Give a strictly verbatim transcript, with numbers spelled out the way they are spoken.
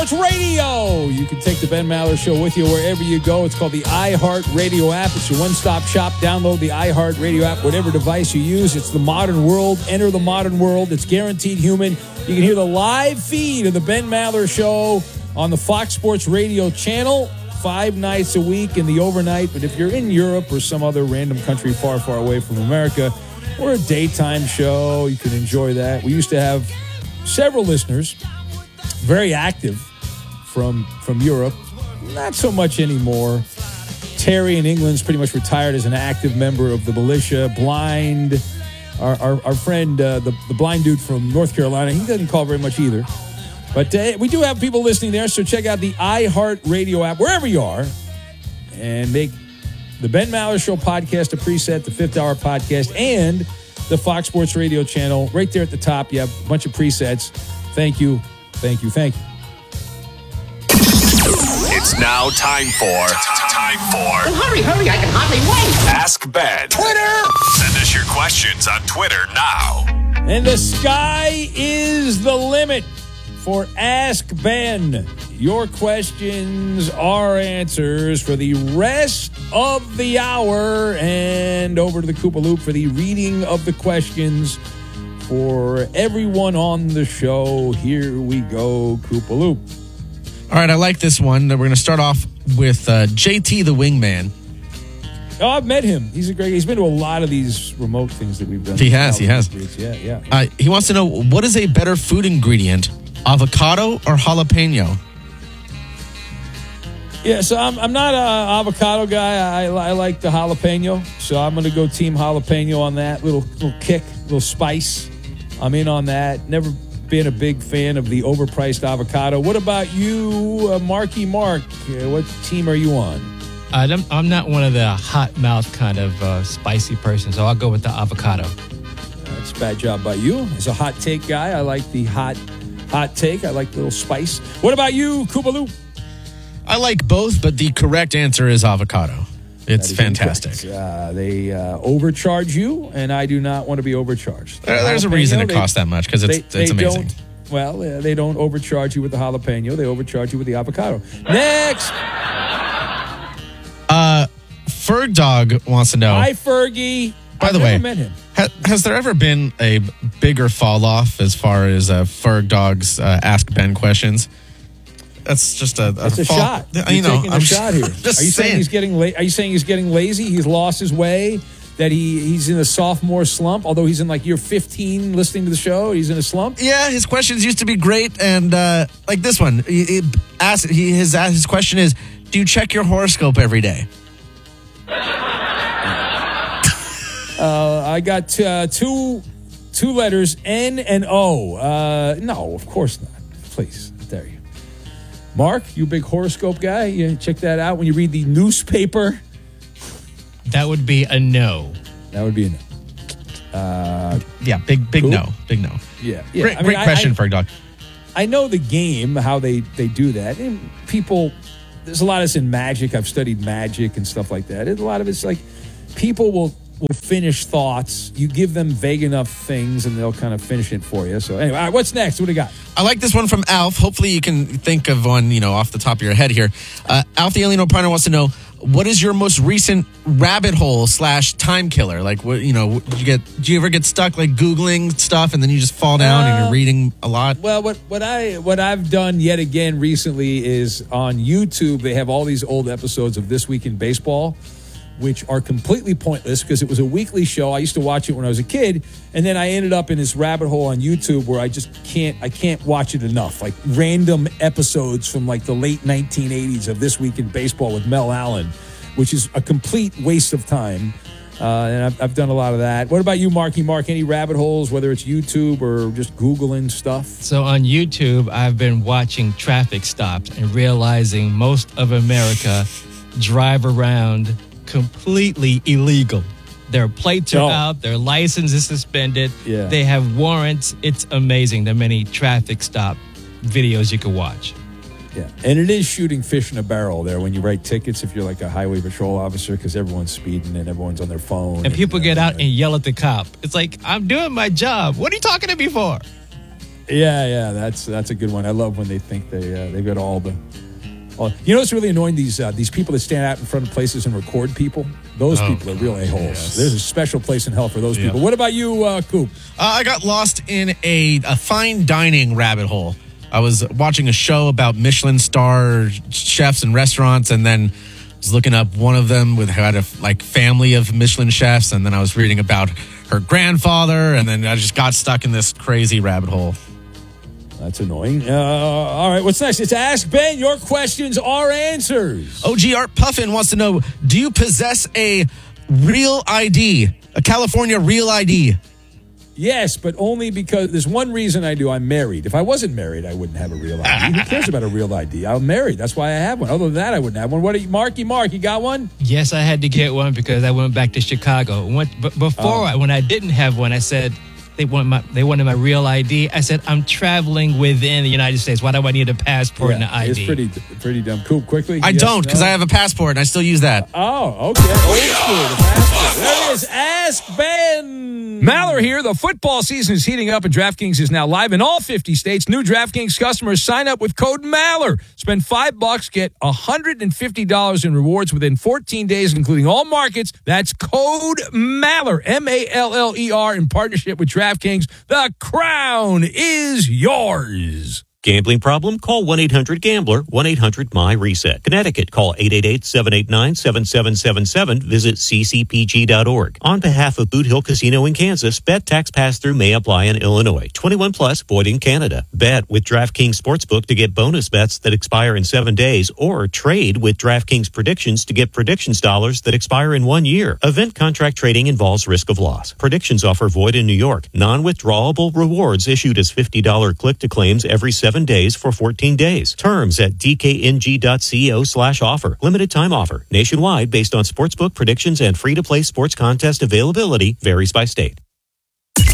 Sports Radio. You can take the Ben Maller Show with you wherever you go. It's called the iHeartRadio app. It's your one-stop shop. Download the iHeartRadio app, whatever device you use. It's the modern world. Enter the modern world. It's guaranteed human. You can hear the live feed of the Ben Maller Show on the Fox Sports Radio channel five nights a week in the overnight. But if you're in Europe or some other random country far, far away from America, we're a daytime show. You can enjoy that. We used to have several listeners, very active from from Europe. Not so much anymore. Terry in England's pretty much retired as an active member of the militia. Blind, our our, our friend, uh, the, the blind dude from North Carolina, he doesn't call very much either. But uh, we do have people listening there, so check out the iHeartRadio app, wherever you are, and make the Ben Maller Show podcast a preset, the Fifth Hour podcast, and the Fox Sports Radio channel. Right there at the top, you have a bunch of presets. Thank you, thank you, thank you. It's now time for... Time for... Well, hurry, hurry, I can hardly wait. Ask Ben. Twitter! Send us your questions on Twitter now. And the sky is the limit for Ask Ben. Your questions are answers for the rest of the hour. And over to the Koopa Loop for the reading of the questions for everyone on the show. Here we go, Koopa Loop. All right, I like this one. We're going to start off with uh, J T the Wingman. Oh, I've met him. He's a great. He's been to a lot of these remote things that we've done. He has. He has. Yeah, yeah. Uh, he wants to know, what is a better food ingredient, avocado or jalapeno? Yeah, so I'm I'm not an avocado guy. I, I like the jalapeno, so I'm going to go team jalapeno on that. Little little kick, little spice. I'm in on that. Never been a big fan of the overpriced avocado. What about you, uh, Marky Mark? Uh, what team are you on? Uh, I'm, I'm not one of the hot mouth kind of uh, spicy person, so I'll go with the avocado. That's a bad job by you. As a hot take guy, I like the hot hot take. I like the little spice. What about you, Koopa Loop? I like both, but the correct answer is avocado. It's fantastic. Uh, they uh, overcharge you, and I do not want to be overcharged. There, there's a reason it costs that much, because it's, they, it's they amazing. Don't, well, uh, they don't overcharge you with the jalapeno. They overcharge you with the avocado. Next! Uh, Ferg Dog wants to know. Hi, Fergie. By I've the never way, met him. Ha, has there ever been a bigger fall off as far as uh, Ferg Dog's uh, Ask Ben questions? That's just a, a, It's a fall. shot. You're You know, taking a I'm shot here. Just Are you saying, saying he's getting? La- are you saying he's getting lazy? He's lost his way. That he he's in a sophomore slump. Although he's in like year fifteen, listening to the show, he's in a slump. Yeah, his questions used to be great, and uh, like this one, he, he asked, he, his his question is, do you check your horoscope every day? Uh, I got uh, two two letters, N and O. Uh, no, of course not. Please, there you. Mark, you a big horoscope guy? You check that out when you read the newspaper. That would be a no. That would be a no. Uh, yeah, big big cool. no, big no. Yeah, yeah. Great, I mean, great I- question, I, Ferg Dog. I know the game, how they, they do that. And people, there's a lot of this in magic. I've studied magic and stuff like that. And a lot of it's like people will, will finish thoughts. You give them vague enough things and they'll kind of finish it for you. So anyway, all right, what's next? What do we got? I like this one from Alf. Hopefully you can think of one, you know, off the top of your head here. Uh, Alf the Alien O'Brien wants to know, what is your most recent rabbit hole slash time killer? Like, what, you know, do you get, do you ever get stuck like Googling stuff and then you just fall down Uh, and you're reading a lot? Well, what, what I what I've done yet again recently is on YouTube, they have all these old episodes of This Week in Baseball, which are completely pointless because it was a weekly show. I used to watch it when I was a kid, and then I ended up in this rabbit hole on YouTube where I just can't I can't watch it enough. Like random episodes from like the late nineteen eighties of This Week in Baseball with Mel Allen, which is a complete waste of time. Uh, and I've, I've done a lot of that. What about you, Marky Mark? Any rabbit holes, whether it's YouTube or just Googling stuff? So on YouTube, I've been watching traffic stops and realizing most of America drive around completely illegal. Their plates are Oh. out, their license is suspended, Yeah. they have warrants. It's amazing the many traffic stop videos you can watch. Yeah, and it is shooting fish in a barrel there when you write tickets if you're like a highway patrol officer because everyone's speeding and everyone's on their phone. And people get out and yell at the cop. It's like, I'm doing my job. What are you talking to me for? Yeah, yeah, that's that's a good one. I love when they think they uh, they've got all the. All, you know what's really annoying? These uh, these people that stand out in front of places and record people. Those Oh, people are real a-holes. yes. There's a special place in hell for those Yeah. people. What about you, uh, Coop? Uh, I got lost in a, a fine dining rabbit hole. I was watching a show about Michelin star chefs and restaurants, and then was looking up one of them with had a like family of Michelin chefs, and then I was reading about her grandfather, and then I just got stuck in this crazy rabbit hole. That's annoying. Uh, all right, what's next? It's Ask Ben. Your questions, our answers. O G Art Puffin wants to know, do you possess a real I D, a California real I D? Yes, but only because there's one reason I do. I'm married. If I wasn't married, I wouldn't have a real I D. Who cares about a real I D? I'm married. That's why I have one. Other than that, I wouldn't have one. What are you, Marky Mark? You got one? Yes, I had to get one because I went back to Chicago. Went, but before, Oh. I, when I didn't have one, I said they wanted my they wanted my real I D. I said I'm traveling within the United States. Why do I need a passport and an I D? It's pretty pretty dumb. Coop, quickly. I Yes, don't, because no? I have a passport and I still use that. Oh, okay. Old school. The passport. There it is. Ask Ben. Maller here. The football season is heating up, and DraftKings is now live in all fifty states. New DraftKings customers sign up with code Maller. Spend five bucks, get one hundred fifty dollars in rewards within fourteen days, including all markets. That's code Maller, M A L L E R, in partnership with DraftKings. The crown is yours. Gambling problem? Call one eight hundred gambler, one eight hundred my reset. Connecticut, call eight eight eight, seven eight nine, seven seven seven seven. Visit c c p g dot org. On behalf of Boot Hill Casino in Kansas, bet tax pass-through may apply in Illinois. twenty-one plus, void in Canada. Bet with DraftKings Sportsbook to get bonus bets that expire in seven days, or trade with DraftKings Predictions to get predictions dollars that expire in one year. Event contract trading involves risk of loss. Predictions offer void in New York. Non-withdrawable rewards issued as fifty dollars click-to-claims every seven days for fourteen days. Terms at d k n g dot co slash offer. Limited time offer. Nationwide based on sportsbook predictions and free-to-play sports contest availability varies by state.